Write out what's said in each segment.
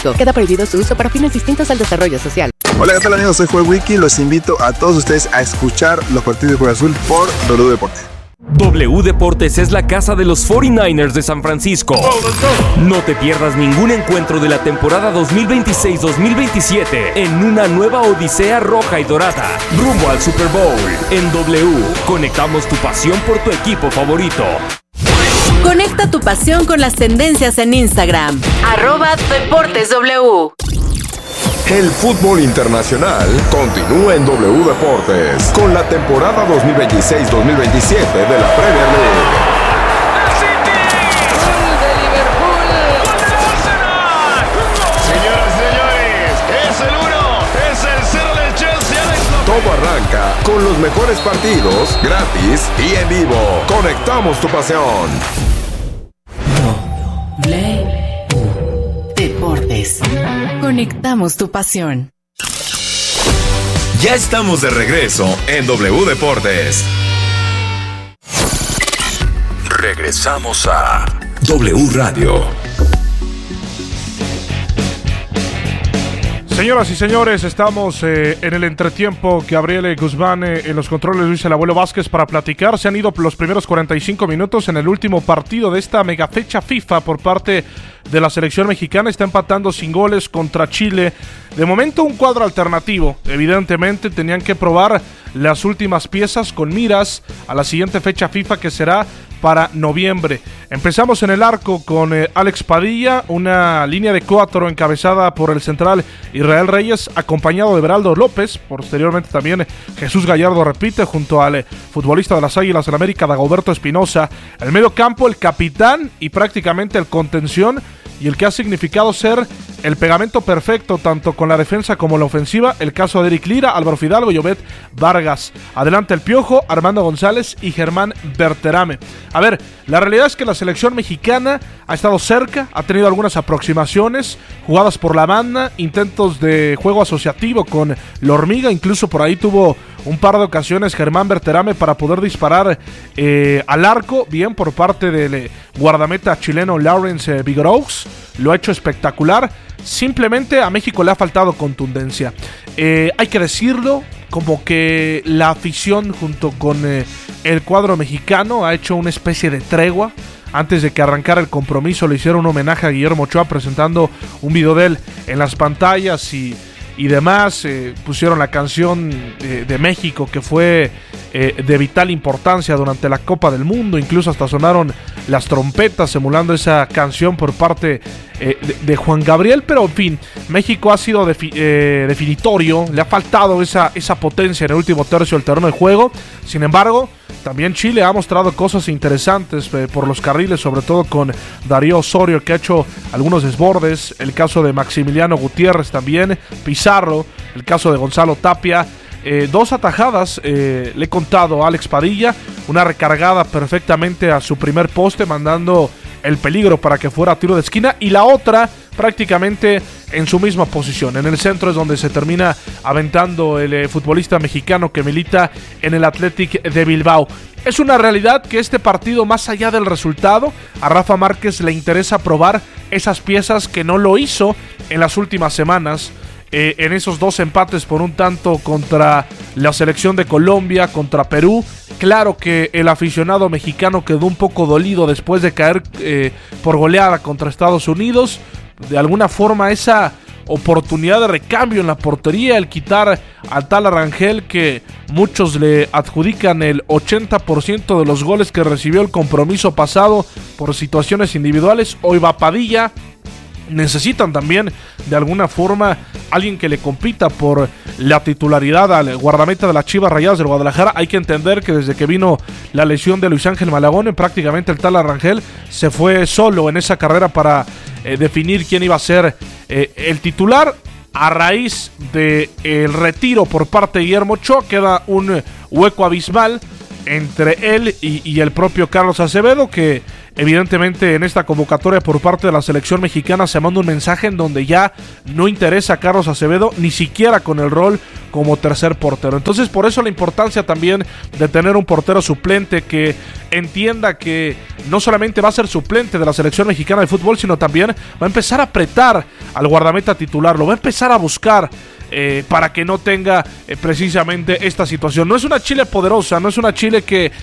Queda prohibido su uso para fines distintos al desarrollo social. Hola, ¿qué tal amigos? Soy Joel Wiki. Los invito a todos ustedes a escuchar los partidos de Cruz Azul por W Deportes. W Deportes es la casa de los 49ers de San Francisco. No te pierdas ningún encuentro de la temporada 2026-2027 en una nueva odisea roja y dorada, rumbo al Super Bowl. En W, conectamos tu pasión por tu equipo favorito. Conecta tu pasión con las tendencias en Instagram. @DeportesW. El fútbol internacional continúa en W Deportes con la temporada 2026-2027 de la Premier League. Señoras y señores, es el 1, es el 0 del Chelsea. Todo arranca con los mejores partidos, gratis y en vivo. Conectamos tu pasión. W Deportes. Conectamos tu pasión. Ya estamos de regreso en W Deportes. Regresamos a W Radio. Señoras y señores, estamos en el entretiempo. Gabriel Guzmán en los controles, Luis el Abuelo Vázquez para platicar. Se han ido los primeros 45 minutos en el último partido de esta mega fecha FIFA por parte de la selección mexicana. Está empatando sin goles contra Chile. De momento un cuadro alternativo. Evidentemente tenían que probar las últimas piezas con miras a la siguiente fecha FIFA que será para noviembre. Empezamos en el arco con Alex Padilla, una línea de 4 encabezada por el central Israel Reyes, acompañado de Beraldo López. Posteriormente también Jesús Gallardo repite junto al futbolista de las Águilas del América, Dagoberto Espinosa. El medio campo, el capitán y prácticamente el contención, y el que ha significado ser el pegamento perfecto tanto con la defensa como la ofensiva, el caso de Eric Lira, Álvaro Fidalgo y Obed Vargas. Adelante el Piojo, Armando González y Germán Berterame. A ver, la realidad es que la selección mexicana ha estado cerca, ha tenido algunas aproximaciones, jugadas por la banda, intentos de juego asociativo con la hormiga, incluso por ahí tuvo un par de ocasiones Germán Berterame para poder disparar al arco, bien por parte del guardameta chileno Lawrence Vigorous, lo ha hecho espectacular. Simplemente a México le ha faltado contundencia. Hay que decirlo, como que la afición junto con el cuadro mexicano ha hecho una especie de tregua. Antes de que arrancara el compromiso le hicieron un homenaje a Guillermo Ochoa presentando un video de él en las pantallas y demás. Pusieron la canción de México que fue de vital importancia durante la Copa del Mundo. Incluso hasta sonaron las trompetas emulando esa canción por parte de Juan Gabriel. Pero en fin, México ha sido definitorio. Le ha faltado esa potencia en el último tercio del terreno de juego. Sin embargo, también Chile ha mostrado cosas interesantes por los carriles, sobre todo con Darío Osorio, que ha hecho algunos desbordes. El caso de Maximiliano Gutiérrez también, Pizarro, el caso de Gonzalo Tapia. Dos atajadas, le he contado a Alex Padilla, una recargada perfectamente a su primer poste, mandando el peligro para que fuera tiro de esquina, y la otra prácticamente en su misma posición. En el centro es donde se termina aventando el futbolista mexicano que milita en el Athletic de Bilbao. Es una realidad que este partido, más allá del resultado, a Rafa Márquez le interesa probar esas piezas que no lo hizo en las últimas semanas. En esos dos empates por un tanto contra la selección de Colombia, contra Perú. Claro que el aficionado mexicano quedó un poco dolido después de caer por goleada contra Estados Unidos. De alguna forma esa oportunidad de recambio en la portería, el quitar al tal Rangel, que muchos le adjudican el 80% de los goles que recibió el compromiso pasado por situaciones individuales. Hoy va Padilla. Necesitan también de alguna forma alguien que le compita por la titularidad al guardameta de las Chivas Rayadas del Guadalajara. Hay que entender que desde que vino la lesión de Luis Ángel Malagón, prácticamente el tal Arrangel se fue solo en esa carrera para definir quién iba a ser el titular. A raíz del retiro por parte de Guillermo Ochoa queda un hueco abismal entre él y el propio Carlos Acevedo, que evidentemente en esta convocatoria por parte de la selección mexicana se manda un mensaje en donde ya no interesa a Carlos Acevedo, ni siquiera con el rol como tercer portero. Entonces por eso la importancia también de tener un portero suplente que entienda que no solamente va a ser suplente de la selección mexicana de fútbol, sino también va a empezar a apretar al guardameta titular, lo va a empezar a buscar para que no tenga precisamente esta situación. No es una Chile poderosa, no es una Chile que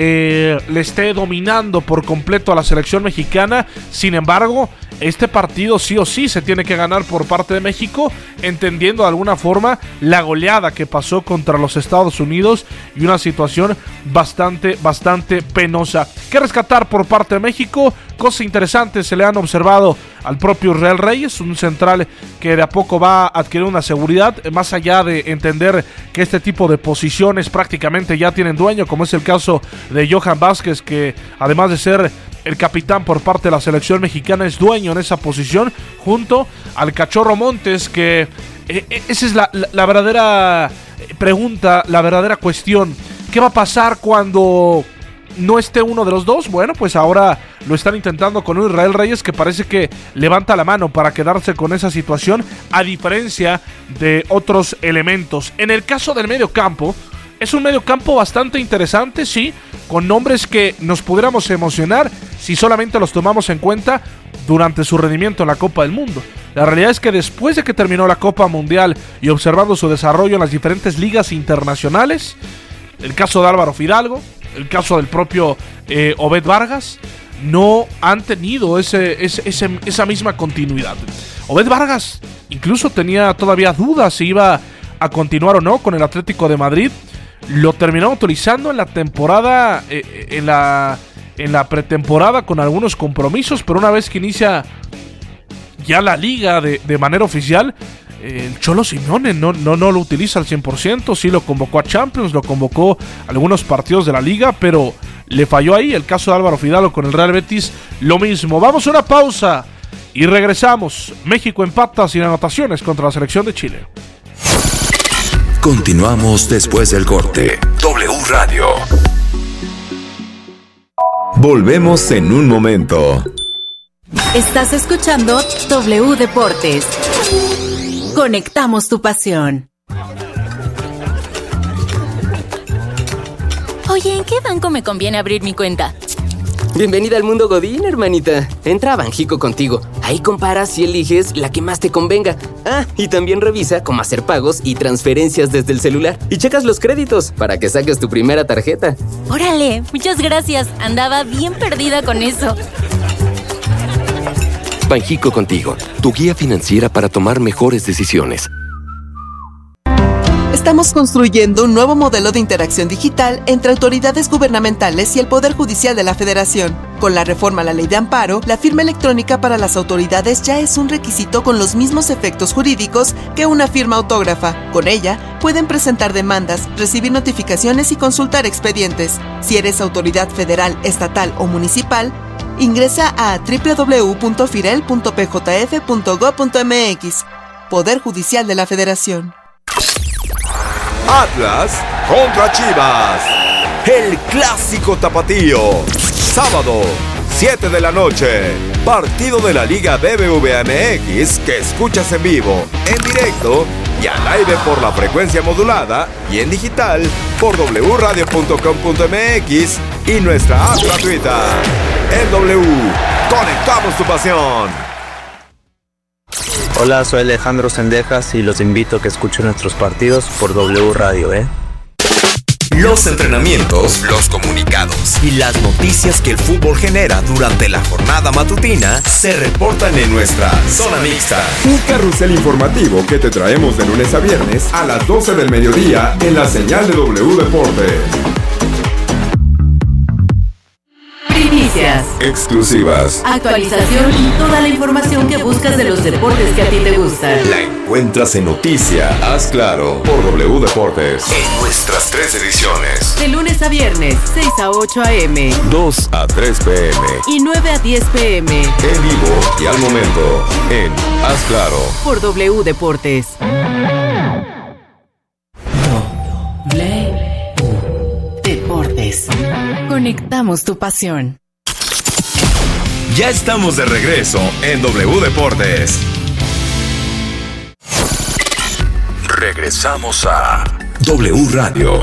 le esté dominando por completo a la selección mexicana. Sin embargo, este partido sí o sí se tiene que ganar por parte de México, entendiendo de alguna forma la goleada que pasó contra los Estados Unidos y una situación bastante penosa. ¿Qué rescatar por parte de México? Cosas interesantes se le han observado al propio Israel Reyes, un central que de a poco va a adquirir una seguridad, más allá de entender que este tipo de posiciones prácticamente ya tienen dueño, como es el caso de Johan Vázquez, que además de ser el capitán por parte de la selección mexicana es dueño en esa posición, junto al Cachorro Montes, que esa es la verdadera pregunta, la verdadera cuestión. ¿Qué va a pasar cuando no esté uno de los dos? Bueno, pues ahora lo están intentando con un Israel Reyes que parece que levanta la mano para quedarse con esa situación, a diferencia de otros elementos. En el caso del medio campo, es un medio campo bastante interesante, sí, con nombres que nos pudiéramos emocionar si solamente los tomamos en cuenta durante su rendimiento en la Copa del Mundo. La realidad es que después de que terminó la Copa Mundial y observando su desarrollo en las diferentes ligas internacionales, el caso de Álvaro Fidalgo, el caso del propio Obed Vargas, no han tenido esa misma continuidad. Obed Vargas incluso tenía todavía dudas si iba a continuar o no con el Atlético de Madrid. Lo terminó utilizando en la temporada, en la pretemporada con algunos compromisos, pero una vez que inicia ya la liga de manera oficial, el Cholo Simeone no lo utiliza al 100%, sí lo convocó a Champions, lo convocó a algunos partidos de la liga, pero le falló ahí. El caso de Álvaro Fidalgo con el Real Betis, lo mismo. Vamos a una pausa y regresamos. México empata sin anotaciones contra la selección de Chile. Continuamos después del corte. W Radio. Volvemos en un momento. Estás escuchando W Deportes. Conectamos tu pasión. Oye, ¿en qué banco me conviene abrir mi cuenta? Bienvenida al mundo Godín, hermanita. Entra a Banjico Contigo. Ahí comparas y eliges la que más te convenga. Ah, y también revisa cómo hacer pagos y transferencias desde el celular. Y checas los créditos para que saques tu primera tarjeta. ¡Órale! Muchas gracias. Andaba bien perdida con eso. Banjico Contigo, tu guía financiera para tomar mejores decisiones. Estamos construyendo un nuevo modelo de interacción digital entre autoridades gubernamentales y el Poder Judicial de la Federación. Con la reforma a la Ley de Amparo, la firma electrónica para las autoridades ya es un requisito con los mismos efectos jurídicos que una firma autógrafa. Con ella, pueden presentar demandas, recibir notificaciones y consultar expedientes. Si eres autoridad federal, estatal o municipal, ingresa a www.firel.pjf.gov.mx. Poder Judicial de la Federación. Atlas contra Chivas. El clásico tapatío. Sábado, 7 de la noche. Partido de la Liga BBVA MX que escuchas en vivo, en directo y al aire por la frecuencia modulada y en digital por wradio.com.mx y nuestra app gratuita. En W, conectamos tu pasión. Hola, soy Alejandro Sendejas y los invito a que escuchen nuestros partidos por W Radio, Los entrenamientos, los comunicados y las noticias que el fútbol genera durante la jornada matutina se reportan en nuestra Zona Mixta. Un carrusel informativo que te traemos de lunes a viernes a las 12 del mediodía en la señal de W Deportes. Primicias, exclusivas, actualización y toda la información que buscas de los deportes que a ti te gustan. La encuentras en Noticia, Haz Claro, por W Deportes. En nuestras 3 ediciones. De lunes a viernes, 6 a 8 a.m. 2 a 3 p.m. Y 9 a 10 p.m. En vivo y al momento, en Haz Claro. Por W Deportes. W Deportes. Conectamos tu pasión. Ya estamos de regreso en W Deportes. Regresamos a W Radio.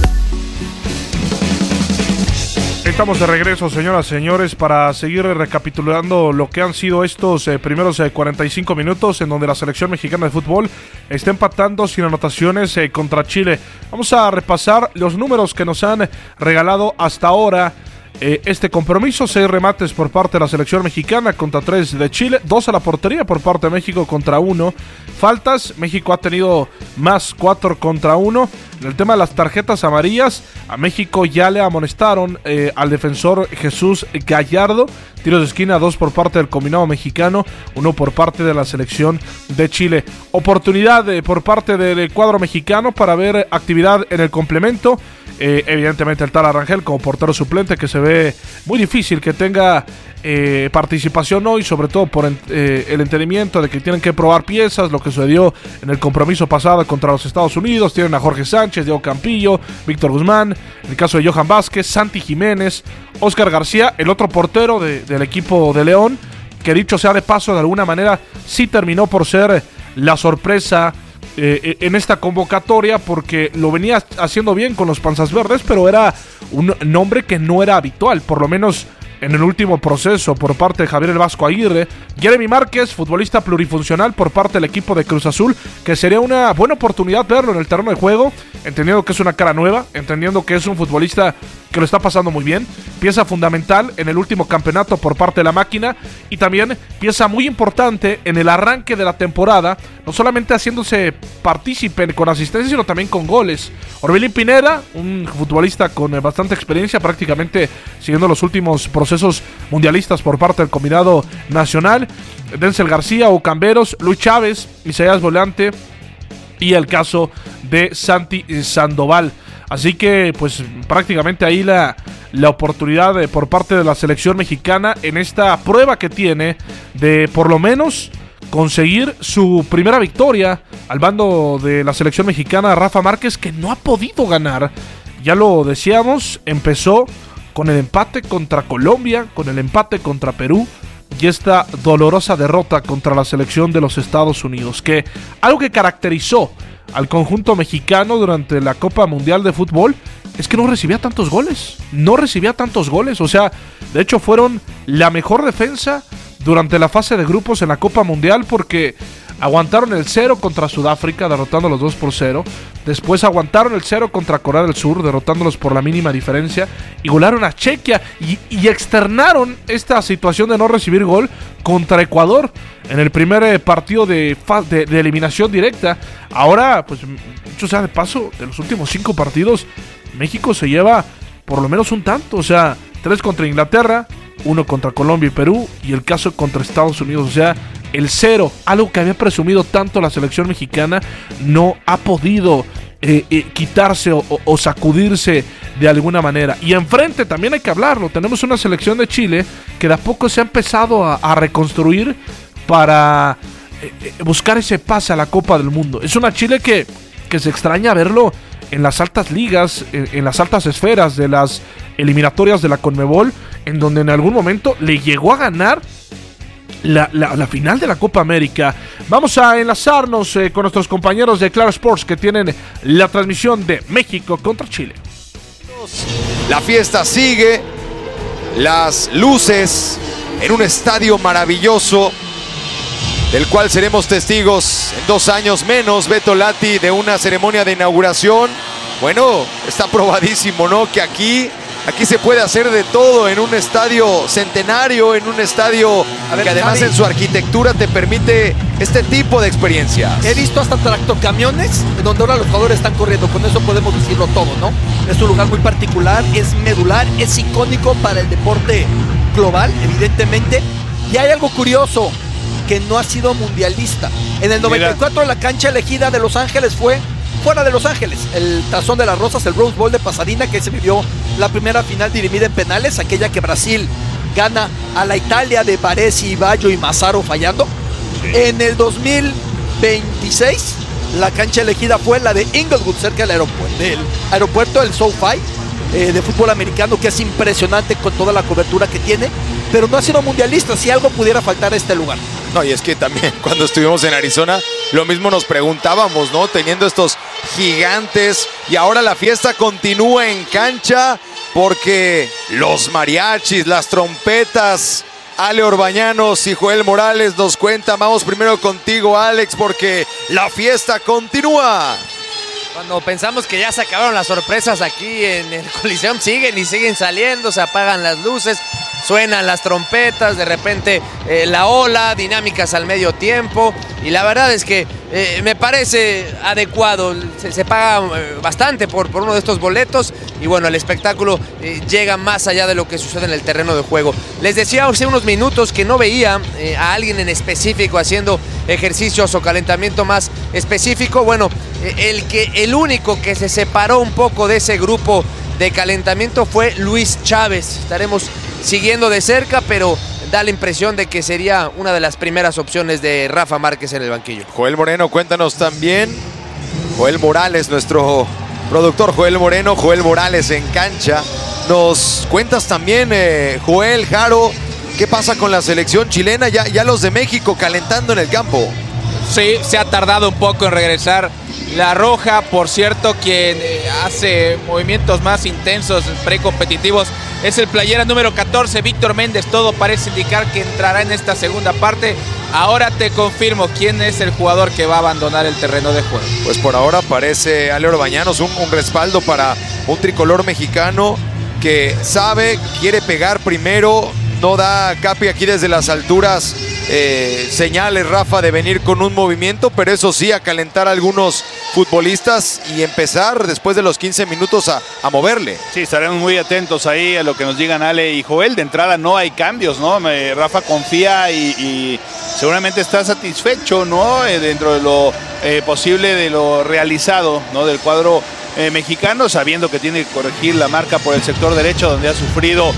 Estamos de regreso, señoras y señores, para seguir recapitulando lo que han sido estos primeros 45 minutos en donde la selección mexicana de fútbol está empatando sin anotaciones contra Chile. Vamos a repasar los números que nos han regalado hasta ahora este compromiso. 6 remates por parte de la selección mexicana contra 3 de Chile, 2 a la portería por parte de México contra 1. Faltas, México ha tenido más, 4 contra 1. En el tema de las tarjetas amarillas, a México ya le amonestaron al defensor Jesús Gallardo. Tiros de esquina, 2 por parte del combinado mexicano, 1 por parte de la selección de Chile. Oportunidad por parte del cuadro mexicano para ver actividad en el complemento. Evidentemente el Tala Rangel como portero suplente, que se ve muy difícil que tenga participación hoy, sobre todo por el entendimiento de que tienen que probar piezas, lo que sucedió en el compromiso pasado contra los Estados Unidos. Tienen a Jorge Sánchez, Diego Campillo, Víctor Guzmán, en el caso de Johan Vázquez, Santi Jiménez, Oscar García, el otro portero del equipo de León, que dicho sea de paso, de alguna manera sí terminó por ser la sorpresa en esta convocatoria, porque lo venía haciendo bien con los Panzas Verdes, pero era un nombre que no era habitual, por lo menos en el último proceso por parte de Javier El Vasco Aguirre. Jeremy Márquez, futbolista plurifuncional por parte del equipo de Cruz Azul, que sería una buena oportunidad verlo en el terreno de juego, entendiendo que es una cara nueva, entendiendo que es un futbolista que lo está pasando muy bien, pieza fundamental en el último campeonato por parte de la máquina, y también pieza muy importante en el arranque de la temporada, no solamente haciéndose partícipe con asistencia, sino también con goles. Orbelín Pineda, un futbolista con bastante experiencia, prácticamente siguiendo los últimos procesos mundialistas por parte del combinado nacional. Denzel García, Ocamberos, Luis Chávez, Isaías Volante y el caso de Santi Sandoval. Así que pues prácticamente ahí la oportunidad por parte de la selección mexicana en esta prueba que tiene de por lo menos conseguir su primera victoria al bando de la selección mexicana. Rafa Márquez, que no ha podido ganar, ya lo decíamos, empezó con el empate contra Colombia, con el empate contra Perú y esta dolorosa derrota contra la selección de los Estados Unidos, que algo que caracterizó al conjunto mexicano durante la Copa Mundial de Fútbol es que no recibía tantos goles, o sea, de hecho fueron la mejor defensa durante la fase de grupos en la Copa Mundial, porque aguantaron el 0 contra Sudáfrica, derrotándolos 2-0. Después aguantaron el 0 contra Corea del Sur, derrotándolos por la mínima diferencia. Y golaron a Chequia y externaron esta situación de no recibir gol contra Ecuador en el primer partido de eliminación directa. Ahora, pues, dicho sea de paso, de los últimos 5 partidos, México se lleva por lo menos un tanto. O sea, 3 contra Inglaterra, 1 contra Colombia y Perú, y el caso contra Estados Unidos. O sea, el 0, algo que había presumido tanto la selección mexicana, no ha podido quitarse o sacudirse de alguna manera. Y enfrente también hay que hablarlo, tenemos una selección de Chile que de a poco se ha empezado a reconstruir para buscar ese pase a la Copa del Mundo. Es una Chile que se extraña verlo en las altas ligas, en las altas esferas de las eliminatorias de la CONMEBOL, en donde en algún momento le llegó a ganar la final de la Copa América. Vamos a enlazarnos con nuestros compañeros de Claro Sports, que tienen la transmisión de México contra Chile. La fiesta sigue, las luces en un estadio maravilloso, del cual seremos testigos en 2 años menos, Beto Lati, de una ceremonia de inauguración. Bueno, está probadísimo, ¿no? Que aquí se puede hacer de todo en un estadio centenario, en un estadio que además en su arquitectura te permite este tipo de experiencias. He visto hasta tractocamiones donde ahora los jugadores están corriendo, con eso podemos decirlo todo, ¿no? Es un lugar muy particular, es medular, es icónico para el deporte global, evidentemente. Y hay algo curioso, que no ha sido mundialista. En el 94 la cancha elegida de Los Ángeles fue fuera de Los Ángeles, el Tazón de las Rosas, el Rose Bowl de Pasadena, que se vivió la primera final dirimida en penales, aquella que Brasil gana a la Italia de Baresi, Baggio y Massaro fallando. En el 2026 la cancha elegida fue la de Inglewood, cerca del aeropuerto, el SoFi, de fútbol americano, que es impresionante con toda la cobertura que tiene, pero no ha sido mundialista. Si algo pudiera faltar a este lugar. No, y es que también cuando estuvimos en Arizona, lo mismo nos preguntábamos, ¿no? Teniendo estos gigantes, y ahora la fiesta continúa en cancha porque los mariachis, las trompetas, Ale Orbañanos y Joel Morales nos cuentan. Vamos primero contigo, Alex, porque la fiesta continúa. Cuando pensamos que ya se acabaron las sorpresas aquí en el Coliseum, siguen saliendo, se apagan las luces, suenan las trompetas, de repente la ola, dinámicas al medio tiempo, y la verdad es que me parece adecuado, se paga bastante por uno de estos boletos, y bueno, el espectáculo llega más allá de lo que sucede en el terreno de juego. Les decía hace unos minutos que no veía a alguien en específico haciendo ejercicios o calentamiento más específico. Bueno, el único que se separó un poco de ese grupo de calentamiento fue Luis Chávez. Estaremos siguiendo de cerca, pero da la impresión de que sería una de las primeras opciones de Rafa Márquez en el banquillo. Joel Moreno, cuéntanos también. Joel Morales, nuestro productor Joel Moreno, Joel Morales en cancha. Nos cuentas también, Joel, Jaro, ¿qué pasa con la selección chilena? Ya los de México calentando en el campo. Sí, se ha tardado un poco en regresar la Roja. Por cierto, quien hace movimientos más intensos, precompetitivos, es el playera número 14, Víctor Méndez. Todo parece indicar que entrará en esta segunda parte. Ahora te confirmo quién es el jugador que va a abandonar el terreno de juego. Pues por ahora parece Ale Orbañanos, un respaldo para un tricolor mexicano que sabe, quiere pegar primero. No da Capi aquí desde las alturas señales, Rafa, de venir con un movimiento, pero eso sí, a calentar a algunos futbolistas y empezar después de los 15 minutos a moverle. Sí, estaremos muy atentos ahí a lo que nos digan Ale y Joel. De entrada no hay cambios, ¿no? Rafa confía y seguramente está satisfecho, ¿no? Dentro de lo posible, de lo realizado, ¿no? Del cuadro mexicano, sabiendo que tiene que corregir la marca por el sector derecho, donde ha sufrido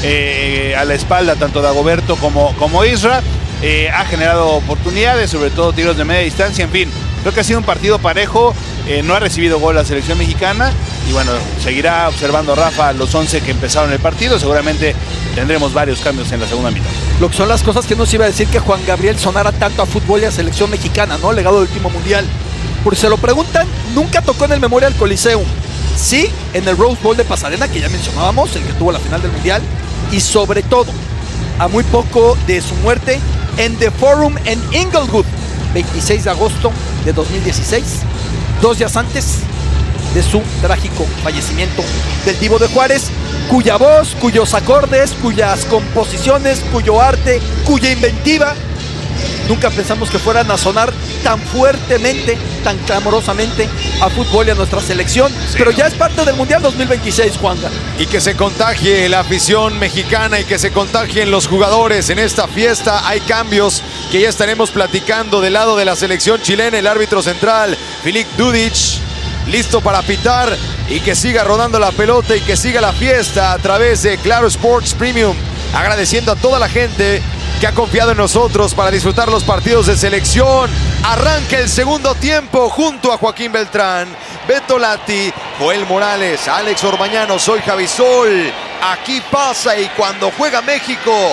a la espalda tanto Dagoberto como Isra. Ha generado oportunidades, sobre todo tiros de media distancia. En fin, creo que ha sido un partido parejo. No ha recibido gol la selección mexicana, y bueno, seguirá observando Rafa los 11 que empezaron el partido. Seguramente tendremos varios cambios en la segunda mitad. Lo que son las cosas que no se iba a decir que Juan Gabriel sonara tanto a fútbol y a selección mexicana, ¿no? Legado del último mundial. Por si se lo preguntan, nunca tocó en el Memorial Coliseum. Sí, en el Rose Bowl de Pasadena, que ya mencionábamos, el que tuvo la final del mundial. Y sobre todo, a muy poco de su muerte, en The Forum en Inglewood, 26 de agosto de 2016, 2 días antes de su trágico fallecimiento del Divo de Juárez, cuya voz, cuyos acordes, cuyas composiciones, cuyo arte, cuya inventiva, nunca pensamos que fueran a sonar tan fuertemente, tan clamorosamente a fútbol y a nuestra selección, sí, pero ya es parte del Mundial 2026, Juanga. Y que se contagie la afición mexicana y que se contagien los jugadores en esta fiesta. Hay cambios que ya estaremos platicando del lado de la selección chilena. El árbitro central, Filip Dudic, listo para pitar, y que siga rodando la pelota y que siga la fiesta a través de Claro Sports Premium. Agradeciendo a toda la gente que ha confiado en nosotros para disfrutar los partidos de selección. Arranca el segundo tiempo junto a Joaquín Beltrán, Beto Lati, Joel Morales, Alex Orbañanos, soy Javi Sol. Aquí pasa, y cuando juega México,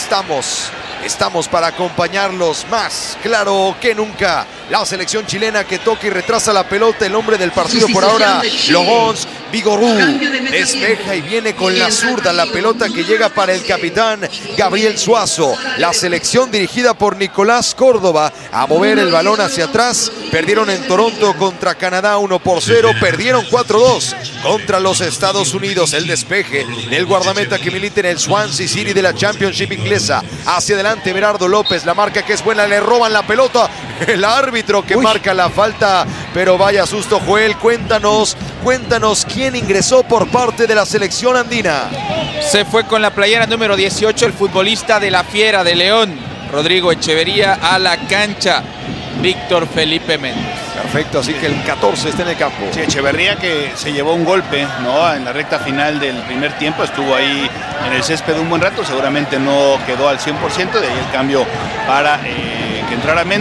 estamos para acompañarlos más claro que nunca. La selección chilena que toca y retrasa la pelota. El hombre del partido por ahora, Laurence Vigorú, despeja y viene con la zurda. La pelota que llega para el capitán Gabriel Suazo. La selección dirigida por Nicolás Córdoba a mover el balón hacia atrás. Perdieron en Toronto contra Canadá 1-0. Perdieron 4-2 contra los Estados Unidos. El despeje del guardameta que milita en el Swansea City de la Championship inglesa. Hacia adelante Berardo López, la marca que es buena, le roban la pelota. El árbitro que marca la falta, pero vaya susto, Joel. Cuéntanos quién ingresó por parte de la selección andina. Se fue con la playera número 18 el futbolista de la Fiera de León, Rodrigo Echeverría, a la cancha, Víctor Felipe Méndez. Perfecto, así que el 14 está en el campo. Sí, Echeverría, que se llevó un golpe, ¿no? En la recta final del primer tiempo, estuvo ahí en el césped un buen rato, seguramente no quedó al 100%, de ahí el cambio para que entrara Méndez.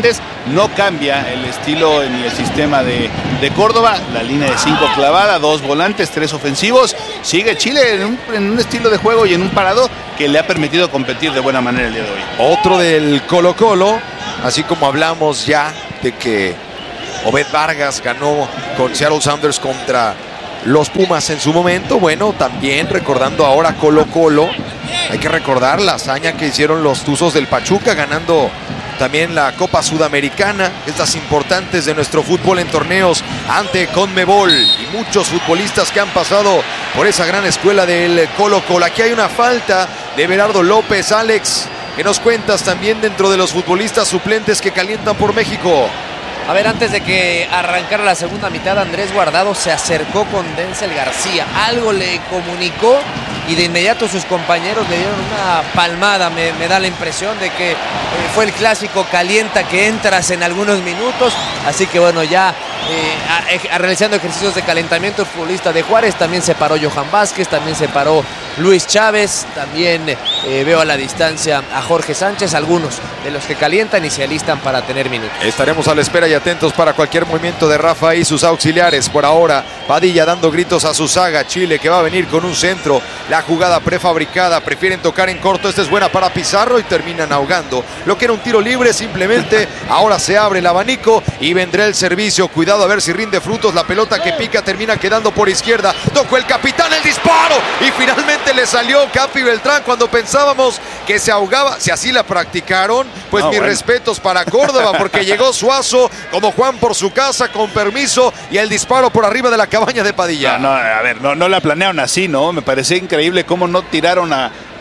no cambia el estilo ni el sistema de Córdoba. La línea de 5 clavada, 2 volantes, 3 ofensivos. Sigue Chile en un estilo de juego y en un parado que le ha permitido competir de buena manera el día de hoy. Otro del Colo-Colo, así como hablamos ya de que Obed Vargas ganó con Seattle Sounders contra los Pumas en su momento. Bueno, también recordando ahora Colo-Colo, hay que recordar la hazaña que hicieron los Tuzos del Pachuca, ganando también la Copa Sudamericana, estas importantes de nuestro fútbol en torneos ante Conmebol, y muchos futbolistas que han pasado por esa gran escuela del Colo-Colo. Aquí hay una falta de Everardo López. Alex, ¿qué nos cuentas también dentro de los futbolistas suplentes que calientan por México? A ver, antes de que arrancara la segunda mitad, Andrés Guardado se acercó con Denzel García. Algo le comunicó y de inmediato sus compañeros le dieron una palmada. Me da la impresión de que fue el clásico calienta que entras en algunos minutos. Así que bueno, ya realizando ejercicios de calentamiento, el futbolista de Juárez. También se paró Johan Vázquez, también se paró Luis Chávez. También veo a la distancia a Jorge Sánchez, algunos de los que calientan y se alistan para tener minutos. Estaremos a la espera y atentos para cualquier movimiento de Rafa y sus auxiliares. Por ahora, Padilla dando gritos a su saga. Chile que va a venir con un centro. La jugada prefabricada, prefieren tocar en corto. Esta es buena para Pizarro y terminan ahogando lo que era un tiro libre. Simplemente ahora se abre el abanico y vendrá el servicio. Cuidado a ver si rinde frutos. La pelota que pica termina quedando por izquierda. Tocó el capitán, el disparo y finalmente le salió Capi Beltrán cuando pensábamos que se ahogaba. Si así la practicaron, pues mis respetos para Córdoba, porque llegó Suazo como Juan por su casa, con permiso, y el disparo por arriba de la cabaña de Padilla. No la planearon así, ¿no? Me parecía increíble cómo no tiraron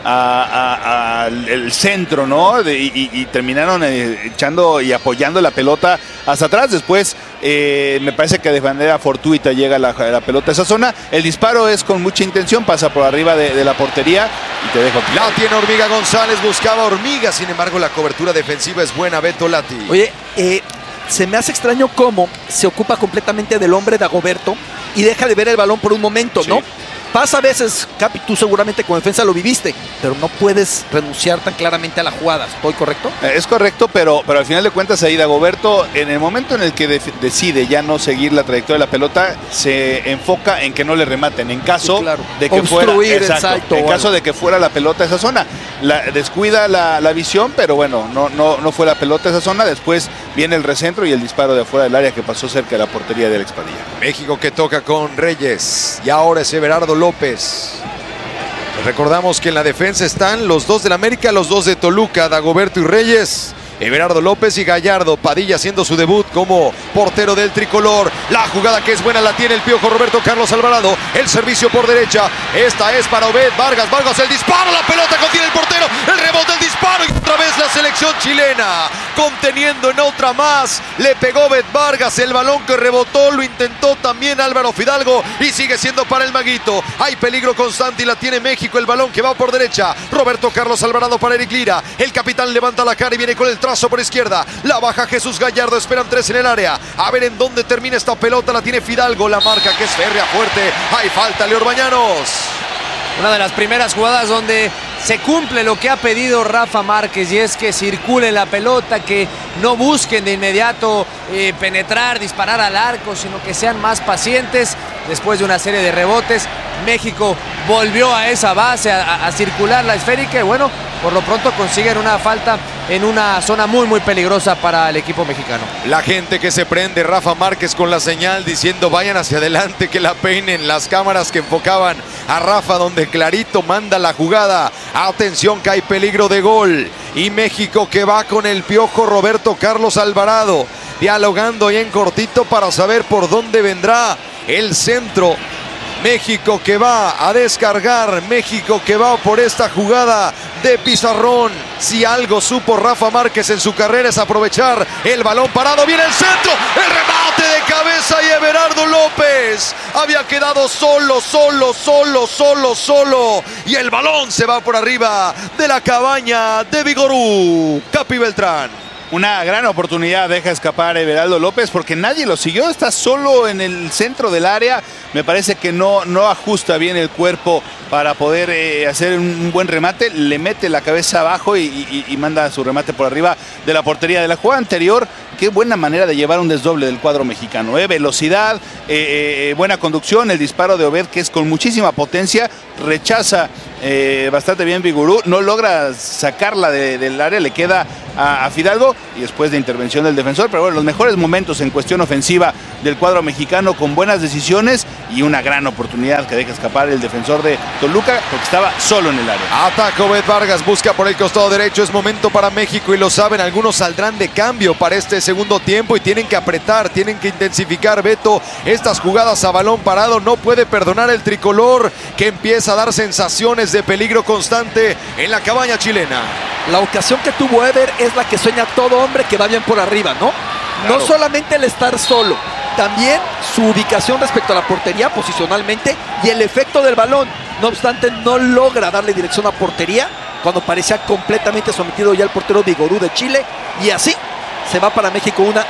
el centro, ¿no? Y terminaron echando y apoyando la pelota hasta atrás. Después me parece que de manera fortuita llega la pelota a esa zona. El disparo es con mucha intención, pasa por arriba de la portería y te dejo. La tiene Hormiga González, buscaba Hormiga, sin embargo la cobertura defensiva es buena. Beto Lati. Oye, se me hace extraño cómo se ocupa completamente del hombre de Dagoberto y deja de ver el balón por un momento, ¿no? Pasa a veces, Capi, tú seguramente como defensa lo viviste, pero no puedes renunciar tan claramente a la jugada. ¿Estoy correcto? Es correcto, pero al final de cuentas ahí Dagoberto, en el momento en el que decide ya no seguir la trayectoria de la pelota, se enfoca en que no le rematen. En caso de que fuera la pelota a esa zona, descuida la visión, pero bueno, no fue la pelota a esa zona. Después viene el recentro y el disparo de afuera del área que pasó cerca de la portería de Alex Padilla. México que toca con Reyes y ahora es Everardo López. Recordamos que en la defensa están los dos del América, los dos de Toluca, Dagoberto y Reyes. Everardo López y Gallardo. Padilla haciendo su debut como portero del tricolor. La jugada que es buena la tiene el Piojo Roberto Carlos Alvarado. El servicio por derecha. Esta es para Obed Vargas. Vargas el disparo. La pelota contiene el portero. El rebote, el disparo. Y otra vez la selección chilena. Conteniendo en otra más. Le pegó Obed Vargas. El balón que rebotó. Lo intentó también Álvaro Fidalgo. Y sigue siendo para el Maguito. Hay peligro constante y la tiene México. El balón que va por derecha. Roberto Carlos Alvarado para Eric Lira. El capitán levanta la cara y viene con el trazo por izquierda, la baja Jesús Gallardo, esperan 3 en el área, a ver en dónde termina esta pelota, la tiene Fidalgo, la marca que es férrea, fuerte, hay falta, Leo Orbañanos. Una de las primeras jugadas donde se cumple lo que ha pedido Rafa Márquez, y es que circule la pelota, que no busquen de inmediato penetrar, disparar al arco, sino que sean más pacientes. Después de una serie de rebotes, México volvió a esa base, a circular la esférica, y bueno, por lo pronto consiguen una falta en una zona muy peligrosa para el equipo mexicano. La gente que se prende, Rafa Márquez con la señal diciendo vayan hacia adelante, que la peinen, las cámaras que enfocaban a Rafa donde clarito manda la jugada. Atención que hay peligro de gol y México que va con el Piojo Roberto Carlos Alvarado dialogando ahí en cortito para saber por dónde vendrá el centro. México que va a descargar, México que va por esta jugada de Pizarrón. Si algo supo Rafa Márquez en su carrera es aprovechar el balón parado. Viene el centro, el remate de cabeza y Everardo López había quedado solo. Y el balón se va por arriba de la cabaña de Vigorú. Capi Beltrán. Una gran oportunidad deja escapar Everardo López porque nadie lo siguió, está solo en el centro del área. Me parece que no ajusta bien el cuerpo para poder hacer un buen remate. Le mete la cabeza abajo y manda su remate por arriba de la portería. De la jugada anterior qué buena manera de llevar un desdoble del cuadro mexicano. Velocidad, buena conducción, el disparo de Obed, que es con muchísima potencia, rechaza bastante bien Vigurú, no logra sacarla del área, le queda a Fidalgo y después de intervención del defensor, pero bueno, los mejores momentos en cuestión ofensiva del cuadro mexicano con buenas decisiones y una gran oportunidad que deja escapar el defensor de Toluca porque estaba solo en el área. Ataca Obed Vargas, busca por el costado derecho, es momento para México y lo saben, algunos saldrán de cambio para este segundo tiempo y tienen que apretar, tienen que intensificar, Beto, estas jugadas a balón parado, no puede perdonar el tricolor que empieza a dar sensaciones de peligro constante en la cabaña chilena. La ocasión que tuvo Ever es la que sueña todo hombre que va bien por arriba, ¿no? Claro. No solamente el estar solo, también su ubicación respecto a la portería posicionalmente y el efecto del balón. No obstante, no logra darle dirección a portería cuando parecía completamente sometido ya el portero Vigorú de Chile y así se va para México una